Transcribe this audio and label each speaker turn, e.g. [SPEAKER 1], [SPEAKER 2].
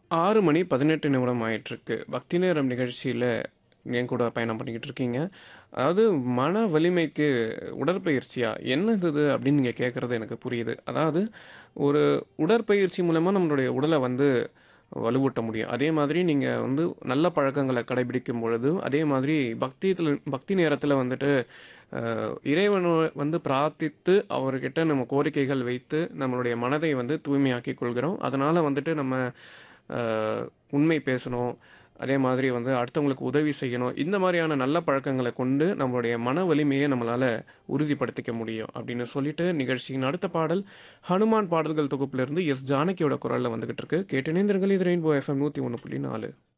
[SPEAKER 1] 6 மணி 18 நிமிடம் ஆயிட்டிருக்கு. பக்தி நேரம் நிகழ்ச்சியில என் கூட பயணம் பண்ணிக்கிட்டு இருக்கீங்க. அதாவது மன வலிமைக்கு உடற்பயிற்சியா? என்னது இது அப்படின்னு நீங்க கேட்கறது எனக்கு புரியுது. அதாவது ஒரு உடற்பயிற்சி மூலமா நம்மளுடைய உடல வந்து வலுவூட்ட முடியும். அதே மாதிரி நீங்க வந்து நல்ல பழக்கங்கள கடைபிடிக்கும் பொழுது, அதே மாதிரி பக்தி நேரத்தில வந்துட்டு இறைவன வந்து பிரார்த்தித்து அவர்கிட்ட நம்ம கோரிக்கைகள் வைத்து நம்மளுடைய மனதை வந்து தூய்மையாக்கிக் கொள்கிறோம். அதனால வந்துட்டு நம்ம அ உண்மை பேசணும். அதே மாதிரி வந்து அடுத்தவங்களுக்கு உதவி செய்யணும். இந்த மாரியான நல்ல பழக்கங்கள கொண்டு நம்மளுடைய மன வலிமைய நம்மளால உறுதிப்படுத்திக்க முடியும். அப்படின்னு சொல்லிட்டு நிகழ்ச்சியின் அடுத்த பாடல் ஹனுமான் பாடல்கள் தொகுப்பிலிருந்து எஸ். ஜானகியோட குரல்ல வந்துகிட்டு இருக்கு. கேட்டு இணைந்திருங்கள். இது ரெயின்போ எஃப்எம் 101.4.